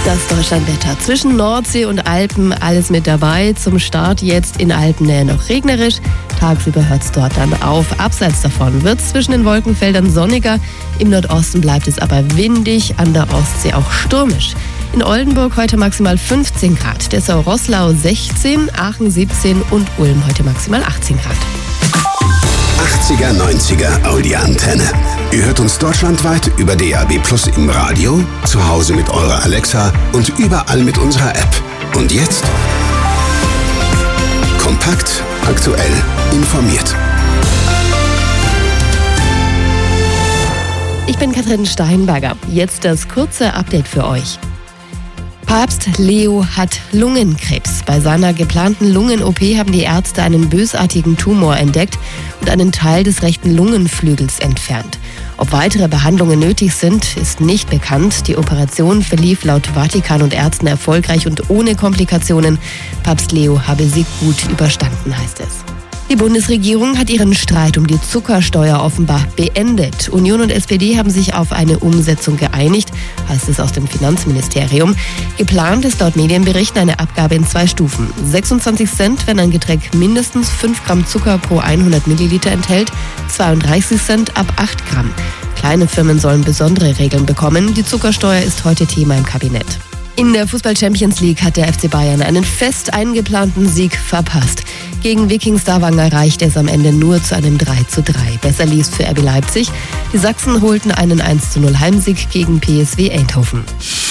Das Deutschlandwetter. Zwischen Nordsee und Alpen alles mit dabei. Zum Start jetzt in Alpennähe noch regnerisch. Tagsüber hört es dort dann auf. Abseits davon wird es zwischen den Wolkenfeldern sonniger. Im Nordosten bleibt es aber windig, an der Ostsee auch stürmisch. In Oldenburg heute maximal 15 Grad. Dessau-Roßlau 16, Aachen 17 und Ulm heute maximal 18 Grad. 80er, 90er Audi-Antenne. Ihr hört uns deutschlandweit über DAB+ im Radio, zu Hause mit eurer Alexa und überall mit unserer App. Und jetzt? Kompakt, aktuell, informiert. Ich bin Katrin Steinberger. Jetzt das kurze Update für euch. Papst Leo hat Lungenkrebs. Bei seiner geplanten Lungen-OP haben die Ärzte einen bösartigen Tumor entdeckt und einen Teil des rechten Lungenflügels entfernt. Ob weitere Behandlungen nötig sind, ist nicht bekannt. Die Operation verlief laut Vatikan und Ärzten erfolgreich und ohne Komplikationen. Papst Leo habe sie gut überstanden, heißt es. Die Bundesregierung hat ihren Streit um die Zuckersteuer offenbar beendet. Union und SPD haben sich auf eine Umsetzung geeinigt, heißt es aus dem Finanzministerium. Geplant ist laut Medienberichten eine Abgabe in 2 Stufen. 26 Cent, wenn ein Getränk mindestens 5 Gramm Zucker pro 100 Milliliter enthält, 32 Cent ab 8 Gramm. Kleine Firmen sollen besondere Regeln bekommen. Die Zuckersteuer ist heute Thema im Kabinett. In der Fußball-Champions League hat der FC Bayern einen fest eingeplanten Sieg verpasst. Gegen Wiking Stavanger reichte es am Ende nur zu einem 3:3. Besser lief's für RB Leipzig. Die Sachsen holten einen 1:0 Heimsieg gegen PSV Eindhoven.